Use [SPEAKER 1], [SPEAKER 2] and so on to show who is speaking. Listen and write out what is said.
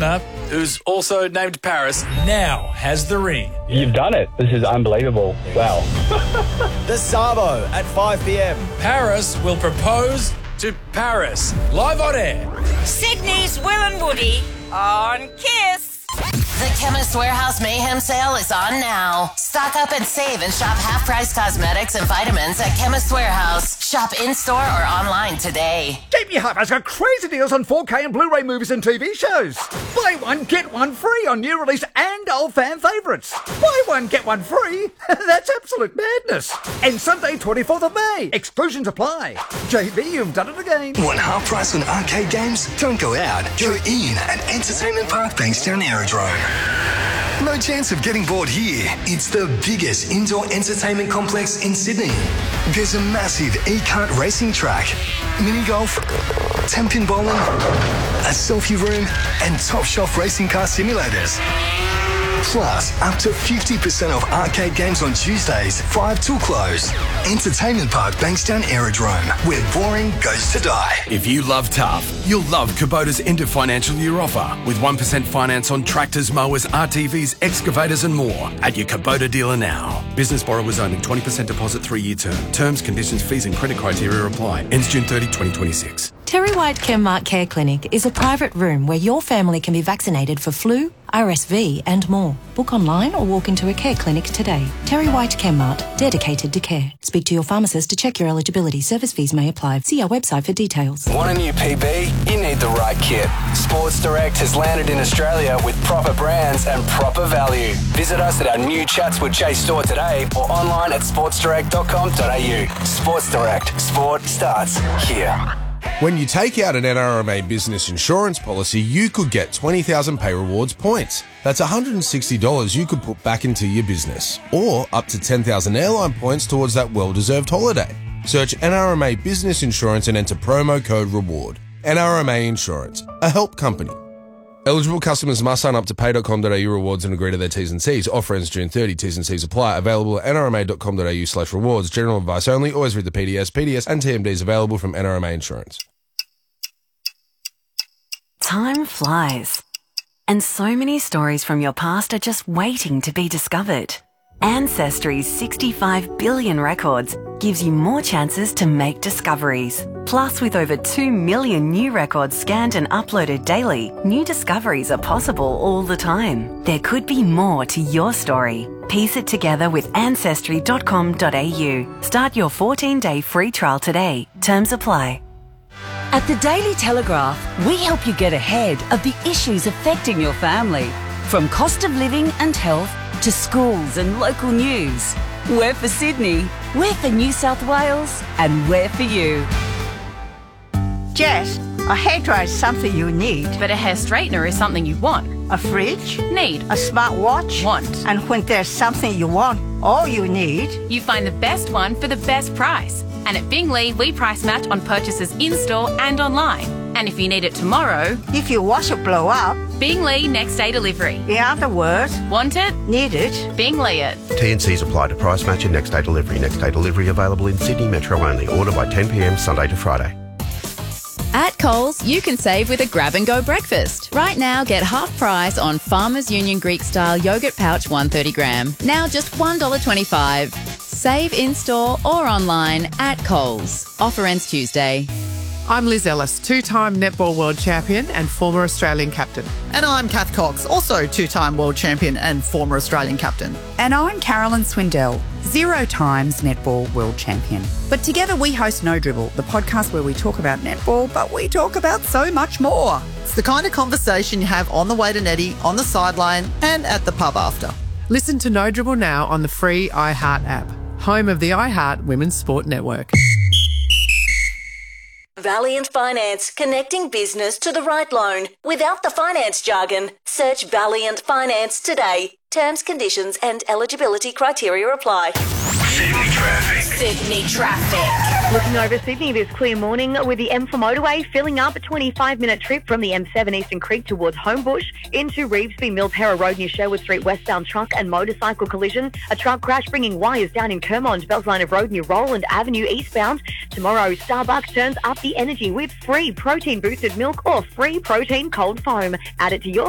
[SPEAKER 1] partner, who's also named Paris, now has the ring.
[SPEAKER 2] You've done it. This is unbelievable. Wow.
[SPEAKER 3] The Sabo at 5 p.m.
[SPEAKER 1] Paris will propose to Paris, live on air.
[SPEAKER 4] Sydney's Will and Woody on Kiss.
[SPEAKER 5] The Chemist Warehouse Mayhem Sale is on now. Stock up and save and shop half-price cosmetics and vitamins at Chemist Warehouse. Shop in-store or online today.
[SPEAKER 6] JB Hi-Fi's got crazy deals on 4K and Blu-ray movies and TV shows. Buy one, get one free on new release and old fan favourites. Buy one, get one free? That's absolute madness. And Sunday, 24th of May. Exclusions apply. JB, you've done it again.
[SPEAKER 7] Want half price on arcade games? Don't go out. Go in at Entertainment Park Bankstown Aerodrome. No chance of getting bored here. It's the biggest indoor entertainment complex in Sydney. There's a massive e-kart racing track, mini golf, 10-pin bowling, a selfie room, and top shelf racing car simulators. Plus, up to 50% off arcade games on Tuesdays, 5 till close. Entertainment Park Bankstown Aerodrome, where boring goes to die.
[SPEAKER 8] If you love tough, you'll love Kubota's end of financial year offer with 1% finance on tractors, mowers, RTVs, excavators and more at your Kubota dealer now. Business borrowers only, 20% deposit, 3-year term. Terms, conditions, fees and credit criteria apply. Ends June 30, 2026.
[SPEAKER 9] Terry White Chemmart Care Clinic is a private room where your family can be vaccinated for flu, RSV and more. Book online or walk into a care clinic today. Terry White Chemmart, dedicated to care. Speak to your pharmacist to check your eligibility. Service fees may apply. See our website for details.
[SPEAKER 10] Want a new PB? You need the right kit. Sports Direct has landed in Australia with proper brands and proper value. Visit us at our new Chatswood Chase store today or online at sportsdirect.com.au. Sports Direct. Sport starts here.
[SPEAKER 11] When you take out an NRMA business insurance policy, you could get 20,000 Pay Rewards points. That's $160 you could put back into your business. Or up to 10,000 airline points towards that well-deserved holiday. Search NRMA Business Insurance and enter promo code REWARD. NRMA Insurance, a help company. Eligible customers must sign up to pay.com.au rewards and agree to their T's and C's. Offer ends June 30. T's and C's apply. Available at nrma.com.au/rewards. General advice only. Always read the PDS. PDS and TMDs available from NRMA Insurance.
[SPEAKER 12] Time flies. And so many stories from your past are just waiting to be discovered. Ancestry's 65 billion records gives you more chances to make discoveries. Plus, with over 2 million new records scanned and uploaded daily, new discoveries are possible all the time. There could be more to your story. Piece it together with ancestry.com.au. Start your 14-day free trial today. Terms apply.
[SPEAKER 13] At the Daily Telegraph, we help you get ahead of the issues affecting your family. From cost of living and health to schools and local news. We're for Sydney, we're for New South Wales, and we're for you.
[SPEAKER 14] Jess, a hairdryer is something you need.
[SPEAKER 15] But a hair straightener is something you want.
[SPEAKER 14] A fridge?
[SPEAKER 15] Need.
[SPEAKER 14] A smartwatch?
[SPEAKER 15] Want.
[SPEAKER 14] And when there's something you want, all you need...
[SPEAKER 15] You find the best one for the best price. And at Bingley, we price match on purchases in-store and online. And if you need it tomorrow...
[SPEAKER 14] If your washer blow up...
[SPEAKER 15] Bingley next day delivery.
[SPEAKER 14] In other words...
[SPEAKER 15] Want it?
[SPEAKER 14] Need it?
[SPEAKER 15] Bingley it.
[SPEAKER 16] T&Cs apply to price match and next day delivery. Next day delivery available in Sydney Metro only. Order by 10 p.m. Sunday to Friday.
[SPEAKER 17] At Coles, you can save with a grab-and-go breakfast. Right now, get half price on Farmers Union Greek-style yogurt pouch 130 gram. Now just $1.25. Save in-store or online at Coles. Offer ends Tuesday.
[SPEAKER 18] I'm Liz Ellis, two-time netball world champion and former Australian captain.
[SPEAKER 19] And I'm Kath Cox, also two-time world champion and former Australian captain.
[SPEAKER 20] And I'm Carolyn Swindell, 0 times netball world champion. But together we host No Dribble, the podcast where we talk about netball, but we talk about so much more.
[SPEAKER 19] It's the kind of conversation you have on the way to Netty, on the sideline and at the pub after.
[SPEAKER 18] Listen to No Dribble now on the free iHeart app, home of the iHeart Women's Sport Network.
[SPEAKER 5] Valiant Finance, connecting business to the right loan. Without the finance jargon, search Valiant Finance today. Terms, conditions and eligibility criteria apply.
[SPEAKER 7] Sydney traffic.
[SPEAKER 5] Sydney traffic.
[SPEAKER 21] Looking over Sydney this clear morning with the M4 motorway filling up, a 25-minute trip from the M7 Eastern Creek towards Homebush into Revesby Millpera Road near Sherwood Street, westbound truck and motorcycle collision. A truck crash bringing wires down in Kermond, Bellsline of Road near Roland Avenue eastbound. Tomorrow, Starbucks turns up the energy with free protein boosted milk or free protein cold foam. Add it to your